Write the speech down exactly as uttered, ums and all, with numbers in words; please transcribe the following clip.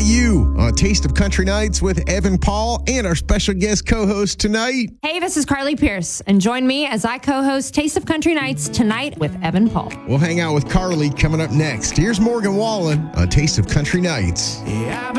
About You on Taste of Country Nights with Evan Paul and our special guest co-host tonight. Hey, this is Carly Pierce, and join me as I co-host Taste of Country Nights tonight with Evan Paul. We'll hang out with Carly coming up next. Here's Morgan Wallen on Taste of Country Nights. Yeah,